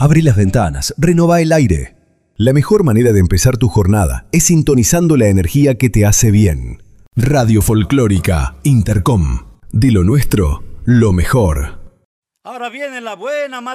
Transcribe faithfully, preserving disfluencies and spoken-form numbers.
Abrí las ventanas, renová el aire. La mejor manera de empezar tu jornada es sintonizando la energía que te hace bien. Radio Folclórica Intercom. De lo nuestro, lo mejor. Ahora viene la buena